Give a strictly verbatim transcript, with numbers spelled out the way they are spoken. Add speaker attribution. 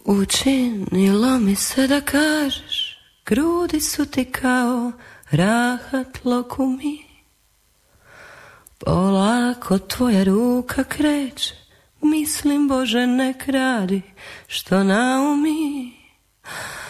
Speaker 1: Učinilo mi se da kažeš, grudi su ti kao rahat lokumi. Polako tvoja ruka kreće, mislim Bože nek radi što naumi.